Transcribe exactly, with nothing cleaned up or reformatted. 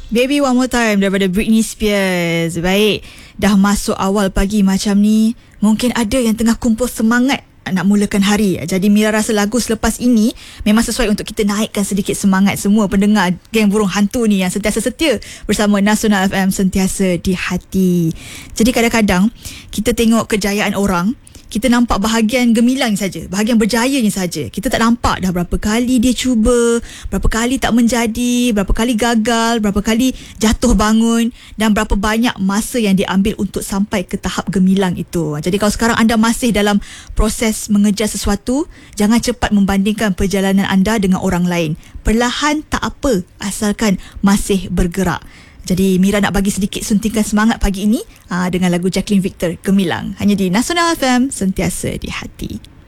Baby One More Time daripada Britney Spears. Baik, dah masuk awal pagi macam ni, mungkin ada yang tengah kumpul semangat nak mulakan hari. Jadi Mira rasa lagu selepas ini memang sesuai untuk kita naikkan sedikit semangat semua pendengar geng burung hantu ni yang sentiasa setia bersama Nasional F M, sentiasa di hati. Jadi kadang-kadang kita tengok kejayaan orang, kita nampak bahagian gemilang saja, bahagian berjayanya saja. Kita tak nampak dah berapa kali dia cuba, berapa kali tak menjadi, berapa kali gagal, berapa kali jatuh bangun, dan berapa banyak masa yang diambil untuk sampai ke tahap gemilang itu. Jadi kalau sekarang anda masih dalam proses mengejar sesuatu, jangan cepat membandingkan perjalanan anda dengan orang lain. Perlahan tak apa, asalkan masih bergerak. Jadi Mira nak bagi sedikit suntikan semangat pagi ini aa, dengan lagu Jacqueline Victor, Gemilang. Hanya di Nasional F M, sentiasa di hati.